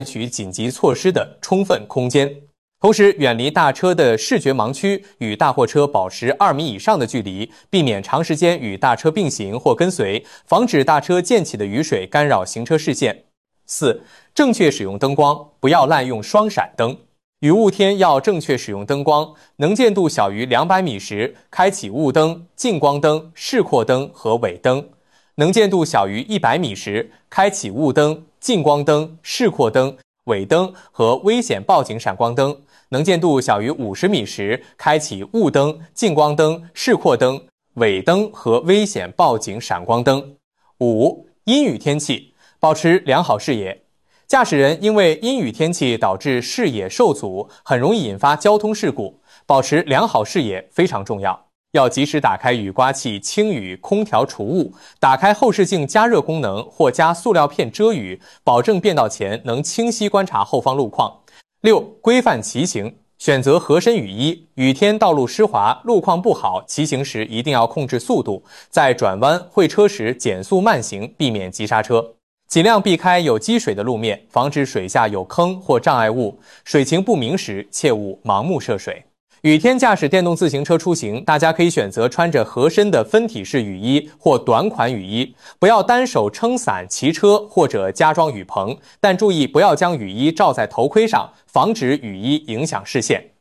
取紧急措施的充分空间。同时，远离大车的视觉盲区，与大货车保持2米以上的距离，避免长时间与大车并行或跟随，防止大车溅起的雨水干扰行车视线。4. 正确使用灯光，不要滥用双闪灯。雨雾天要正确使用灯光，能见度小于200米时，开启雾灯、近光灯、示廓灯和尾灯；能见度小于100米时，开启雾灯、近光灯、示廓灯、尾灯和危险报警闪光灯；能见度小于50米时，开启雾灯、近光灯、示廓灯、尾灯和危险报警闪光灯。5. 阴雨天气，保持良好视野。驾驶人因为阴雨天气导致视野受阻，很容易引发交通事故，保持良好视野非常重要。要及时打开雨刮器清雨空调除雾，打开后视镜加热功能或加塑料片遮雨，保证变道前能清晰观察后方路况。6. 规范骑行，选择合身雨衣。雨天道路湿滑，路况不好，骑行时一定要控制速度，在转弯会车时减速慢行，避免急刹车。尽量避开有积水的路面，防止水下有坑或障碍物。水情不明时，切勿盲目涉水。雨天驾驶电动自行车出行，大家可以选择穿着合身的分体式雨衣或短款雨衣，不要单手撑伞骑车或者加装雨棚，但注意不要将雨衣罩在头盔上，防止雨衣影响视线。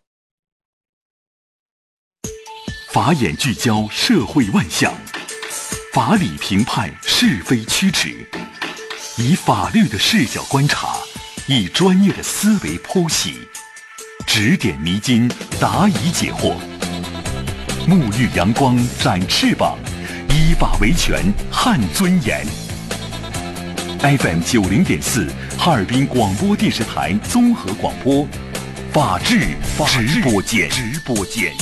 法眼聚焦社会万象，法理评判是非曲直，以法律的视角观察，以专业的思维剖析，指点迷津，答疑解惑，沐浴阳光，展翅膀，依法维权，撼尊严。FM 90.4，哈尔滨广播电视台综合广播，法治直播间。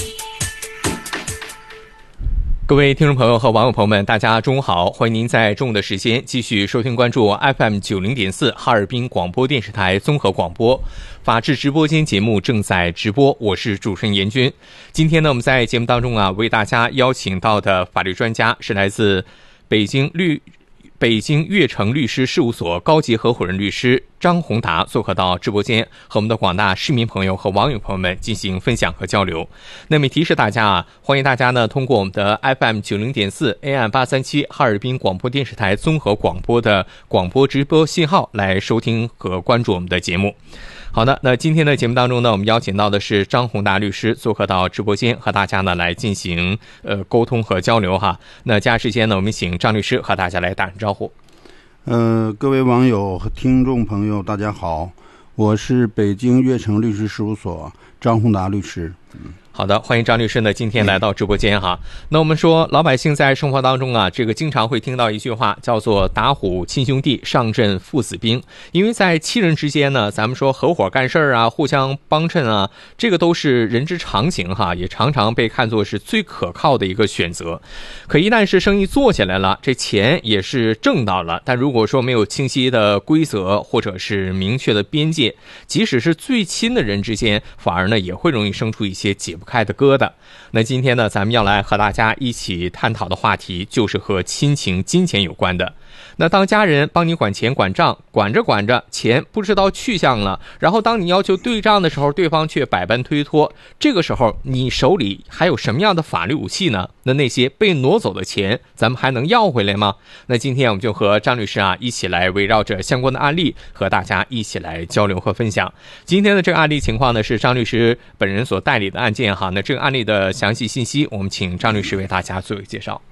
各位听众朋友和网友朋友们，大家中午好，欢迎您在中午的时间继续收听关注 FM 90.4哈尔滨广播电视台综合广播法治直播间节目正在直播，我是主持人严军。今天呢，我们在节目当中为大家邀请到的法律专家是来自北京悦成律师事务所高级合伙人律师张宏达，做客到直播间，和我们的广大市民朋友和网友朋友们进行分享和交流。那么提示大家欢迎大家呢通过我们的 FM 90.4 AM 837哈尔滨广播电视台综合广播的广播直播信号来收听和关注我们的节目。好的，那今天的节目当中呢，我们邀请到的是张宏达律师做客到直播间，和大家呢来进行沟通和交流哈。那接下来时间呢，我们请张律师和大家来打声招呼。 各位网友和听众朋友，大家好，我是北京悦成律师事务所张宏达律师。 好的，欢迎张律师呢今天来到直播间哈。那我们说老百姓在生活当中这个经常会听到一句话，叫做打虎亲兄弟，上阵父子兵。因为在亲人之间呢，咱们说合伙干事互相帮衬这个都是人之常情哈，也常常被看作是最可靠的一个选择。可一旦是生意做起来了，这钱也是挣到了，但如果说没有清晰的规则或者是明确的边界，即使是最亲的人之间，反而呢也会容易生出一些解不开的疙瘩。那今天呢，咱们要来和大家一起探讨的话题就是和亲情、金钱有关的。那当家人帮你管钱管账，管着管着钱不知道去向了，然后当你要求对账的时候，对方却百般推脱，这个时候你手里还有什么样的法律武器呢？那些被挪走的钱咱们还能要回来吗？那今天我们就和张律师一起来围绕着相关的案例和大家一起来交流和分享。今天的这个案例情况呢，是张律师本人所代理的案件哈。那这个案例的详细信息我们请张律师为大家做一个介绍。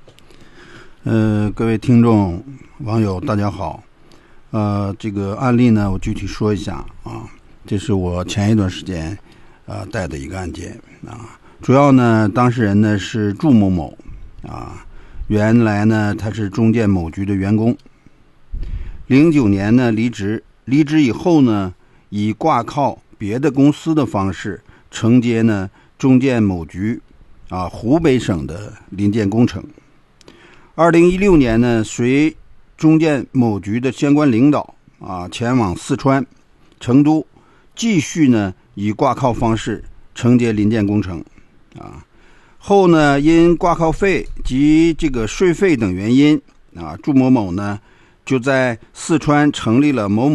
各位听众网友大家好。这个案例呢，我具体说一下这是我前一段时间带的一个案件主要呢当事人呢是祝某某原来呢他是中建某局的员工，09年呢离职以后呢，以挂靠别的公司的方式承接呢中建某局湖北省的临建工程。2016年呢，随中建某局的相关领导前往四川、成都，继续呢以挂靠方式承接临建工程后呢，因挂靠费及这个税费等原因祝某某呢就在四川成立了某某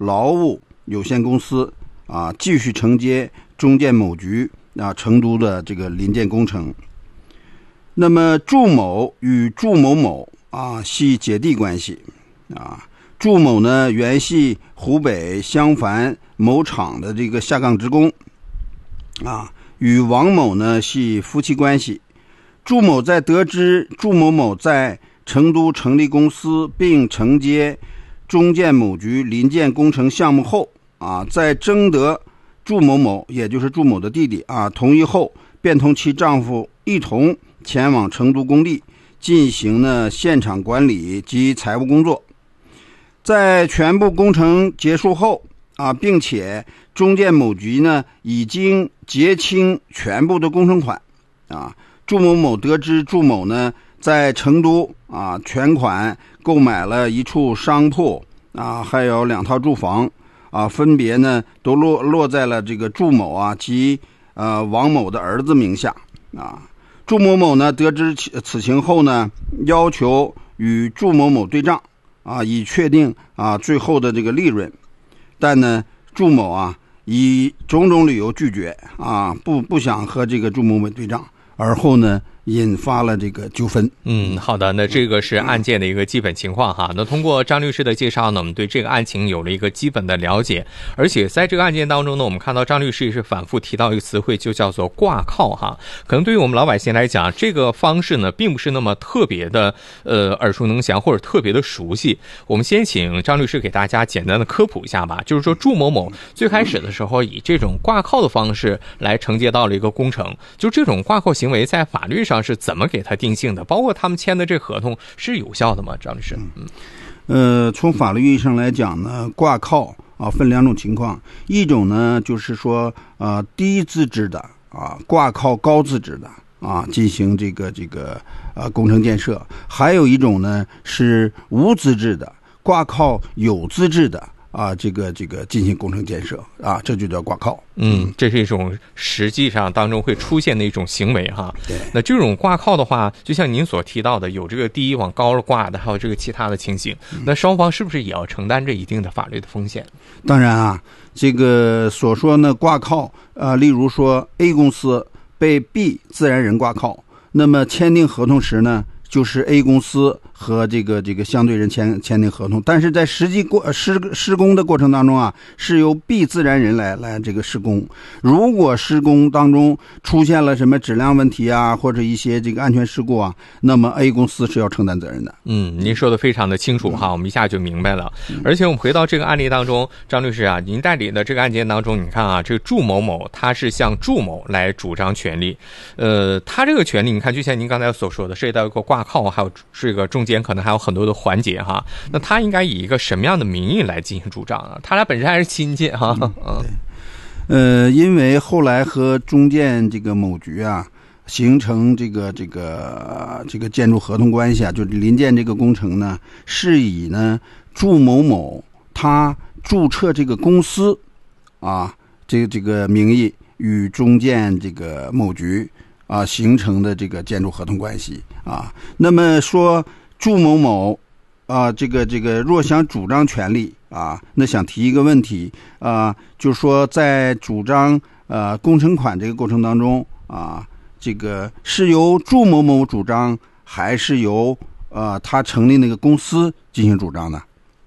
劳务有限公司啊，继续承接中建某局啊成都的这个临建工程。那么祝某与祝某某啊系姐弟关系啊，祝某呢原系湖北襄樊某厂的这个下岗职工啊，与王某呢系夫妻关系。祝某在得知祝某某在成都成立公司并承接中建某局临建工程项目后啊，在征得祝某某也就是祝某的弟弟啊同意后，便同其丈夫一同前往成都工地进行呢现场管理及财务工作。在全部工程结束后啊，并且中建某局呢已经结清全部的工程款啊，祝某某得知祝某呢在成都啊全款购买了一处商铺啊，还有2套住房啊，分别呢都落在了这个祝某啊及王某的儿子名下啊。祝某某呢得知此情后呢，要求与祝某某对账啊，以确定啊最后的这个利润。但呢祝某啊以种种理由拒绝啊，不想和这个祝某某对账，而后呢引发了这个纠纷。 好的，那这个是案件的一个基本情况哈。那通过张律师的介绍呢，我们对这个案情有了一个基本的了解。而且在这个案件当中呢，我们看到张律师也是反复提到一个词汇，就叫做挂靠哈。可能对于我们老百姓来讲，这个方式呢并不是那么特别的耳熟能详或者特别的熟悉。我们先请张律师给大家简单的科普一下吧。就是说祝某某最开始的时候以这种挂靠的方式来承接到了一个工程，就这种挂靠行为在法律上是怎么给他定性的？包括他们签的这合同是有效的吗？张律师？ 从法律意义上来讲呢，挂靠啊分2种情况，一种呢就是说低资质的啊挂靠高资质的啊进行这个工程建设，还有一种呢是无资质的挂靠有资质的啊这个进行工程建设啊，这就叫挂靠。 这是一种实际上当中会出现的一种行为哈。 对， 那这种挂靠的话，就像您所提到的，有这个低往高了挂的，还有这个其他的情形，那双方是不是也要承担着一定的法律的风险？ 当然啊，这个所说呢挂靠例如说 A 公司被 B 自然人挂靠，那么签订合同时呢，就是 A 公司和这个相对人签订合同，但是在实际施工的过程当中啊，是由 B 自然人来这个施工。如果施工当中出现了什么质量问题啊，或者一些这个安全事故啊，那么 A 公司是要承担责任的。 您说的非常的清楚哈，我们一下就明白了。而且我们回到这个案例当中，张律师啊，您代理的这个案件当中，你看啊，这个祝某某他是向祝某来主张权利，他这个权利，你看就像您刚才所说的，涉及到一个挂靠，还有这个中间可能还有很多的环节哈。那他应该以一个什么样的名义来进行主张啊？他俩本身还是亲戚哈。 因为后来和中建这个某局啊形成这个建筑合同关系啊，就临建这个工程呢，是以呢祝某某他注册这个公司啊这个名义与中建这个某局啊形成的这个建筑合同关系啊。那么说祝某某啊这个若想主张权利啊，那想提一个问题啊，就是说在主张工程款这个过程当中啊，这个是由祝某某主张，还是由他成立那个公司进行主张呢？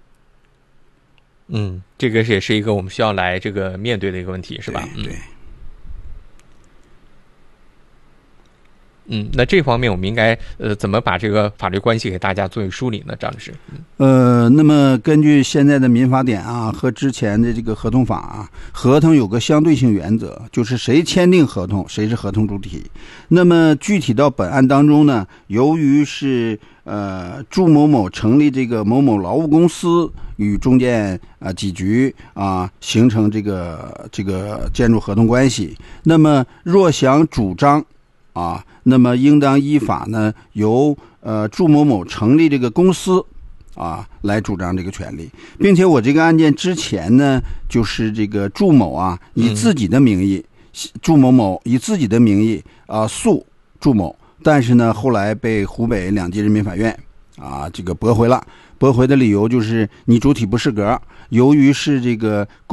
这个也是一个我们需要来这个面对的一个问题，是吧？ 对。 那这方面我们应该怎么把这个法律关系给大家做一个梳理呢？张律师？ 那么根据现在的民法典啊和之前的这个合同法啊，合同有个相对性原则，就是谁签订合同谁是合同主体。那么具体到本案当中呢，由于是祝某某成立这个某某劳务公司与中建几局啊形成这个建筑合同关系，那么若想主张啊，那么应当依法呢由祝某某成立这个公司啊来主张这个权利，并且我这个案件之前呢，就是这个祝某啊以自己的名义，祝某某以自己的名义诉祝某，但是呢后来被湖北2级人民法院这个驳回了。驳回的理由就是你主体不适格，由于是这个